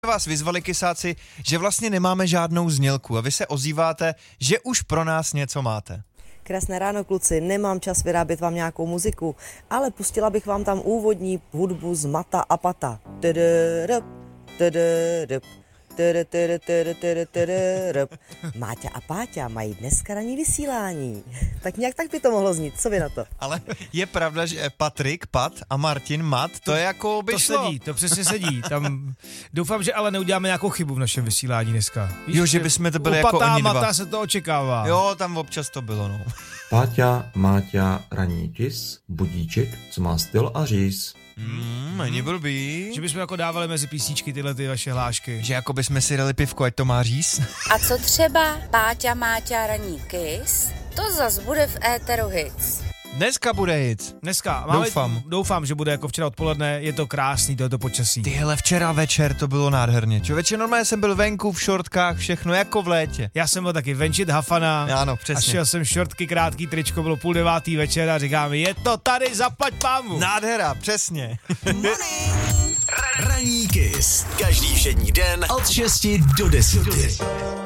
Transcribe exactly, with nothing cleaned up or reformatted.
Vás vyzvali kysáci, že vlastně nemáme žádnou znělku a vy se ozýváte, že už pro nás něco máte. Krásné ráno, kluci, nemám čas vyrábět vám nějakou muziku, ale pustila bych vám tam úvodní hudbu z Mata a Pata. Máťa a Páťa mají dneska ranní vysílání. Tak nějak tak by to mohlo znít, co vy na to? Ale je pravda, že Patrik, Pat a Martin, Mat, to je jako by To šlo. sedí, to přesně sedí. Tam doufám, že ale neuděláme nějakou chybu v našem vysílání dneska. Víš, Jo, že bychom to byli u jako Pata a oni dva. Mata se to očekává. Jo, tam občas to bylo, no. Páťa, Máťa, ranní tis, budíček, co má styl a říz. Mm, není blbý. Že bychom jako dávali mezi písničky tyhle ty vaše hlášky. Že jako bychom si dali pivko, ať to má říz. A co třeba Páťa, Máťa, ranní kiss? To zas bude v éteru hits. Dneska bude hit. Dneska. Máme, Doufám. Doufám, že bude jako včera odpoledne. Je to krásný, tohoto počasí. Tyhle včera večer to bylo nádherně. Člověče, normálně jsem byl venku v šortkách, všechno jako v létě. Já jsem byl taky venčit hafana. Ano, A přesně. šel jsem šortky, krátký tričko, bylo půl devátý večer a říkáme, je to tady, zaplať pámu. Nádhera, přesně. Ranní kiss. Každý všední den od šesti do deseti.